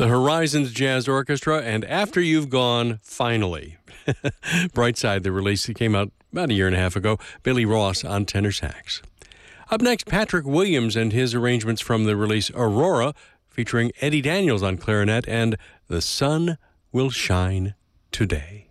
the Horizons Jazz Orchestra, and After You've Gone, Finally. Brightside, the release that came out about a year and a half ago. Billy Ross on tenor sax. Up next, Patrick Williams and his arrangements from the release Aurora, featuring Eddie Daniels on clarinet and The Sun Will Shine Today.